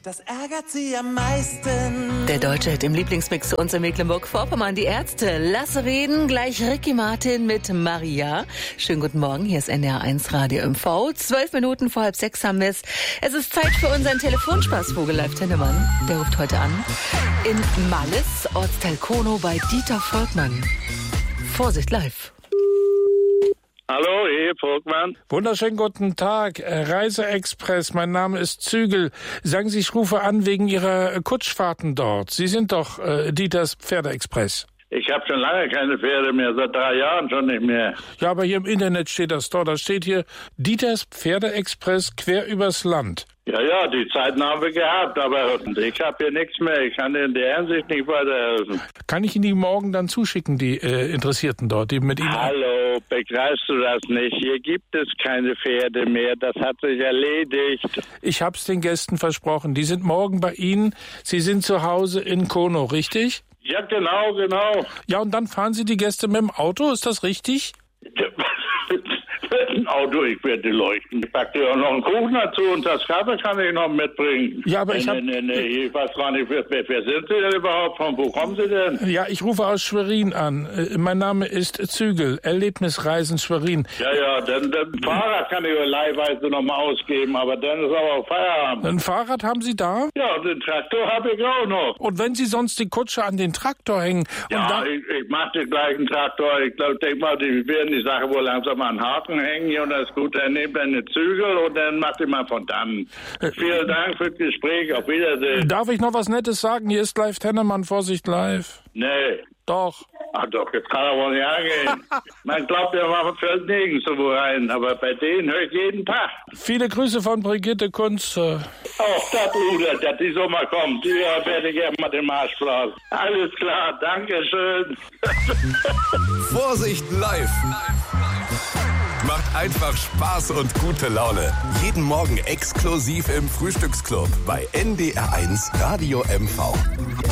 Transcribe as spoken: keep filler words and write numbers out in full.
Das ärgert sie am meisten. Der deutsche Hit im Lieblingsmix zu uns in Mecklenburg-Vorpommern. Die Ärzte. Lass reden. Gleich Ricky Martin mit Maria. Schönen guten Morgen. Hier ist N D R eins Radio M V. Zwölf Minuten vor halb sechs haben wir es. Es ist Zeit für unseren Telefonspaß. Vogel-Live Tennemann. Der ruft heute an. In Malles, Ortsteil Konow bei Dieter Volkmann. Vorsicht live. Hallo, hier Volkmann. Wunderschönen guten Tag, Reiseexpress, mein Name ist Zügel. Sagen Sie, ich rufe an wegen Ihrer Kutschfahrten dort. Sie sind doch äh, Dieters Pferdeexpress. Ich habe schon lange keine Pferde mehr, seit drei Jahren schon nicht mehr. Ja, aber hier im Internet steht das doch. Da steht hier Dieters Pferdeexpress quer übers Land. Ja, ja, die Zeiten haben wir gehabt, aber ich habe hier nichts mehr. Ich kann in der Hinsicht nicht weiterhelfen. Kann ich Ihnen die morgen dann zuschicken, die äh, Interessierten dort, die mit Ihnen... Hallo, begreifst du das nicht? Hier gibt es keine Pferde mehr. Das hat sich erledigt. Ich hab's den Gästen versprochen. Die sind morgen bei Ihnen. Sie sind zu Hause in Konow, richtig? Ja, genau, genau. Ja, und dann fahren Sie die Gäste mit dem Auto, ist das richtig? Ein Auto, ich werde die leuchten. Ich packe dir auch noch einen Kuchen dazu und das Kaffee kann ich noch mitbringen. Ja, aber ich nee, hab... Nee, nee, nee, ich weiß gar nicht, wer, wer sind Sie denn überhaupt? Von wo kommen Sie denn? Ja, ich rufe aus Schwerin an. Äh, Mein Name ist Zügel, Erlebnisreisen Schwerin. Ja, ja, dann, dann Fahrrad kann ich leihweise noch mal ausgeben, aber dann ist aber auch Feierabend. Ein Fahrrad haben Sie da? Ja, und den Traktor habe ich auch noch. Und wenn Sie sonst die Kutsche an den Traktor hängen... Ja, und dann... ich, ich mache den gleichen Traktor. Ich glaube, denk mal, die werden die Sache wohl langsam an den Haken hängen hier und das ist gut. Dann nehmt dann eine Zügel und dann macht ihr mal von dann. Äh, Vielen Dank für das Gespräch. Auf Wiedersehen. Darf ich noch was Nettes sagen? Hier ist live Tennemann, Vorsicht live. Nee. Doch. Ach doch, das kann aber wohl nicht angehen. Man glaubt ja, man fällt nirgends so rein, aber bei denen höre ich jeden Tag. Viele Grüße von Brigitte Kunze. Ach, das Bruder, dass die Sommer kommt, ja, werde ich gerne mal den Marsch blasen. Alles klar, danke schön. Vorsicht live. Macht einfach Spaß und gute Laune. Jeden Morgen exklusiv im Frühstücksclub bei N D R eins Radio M V.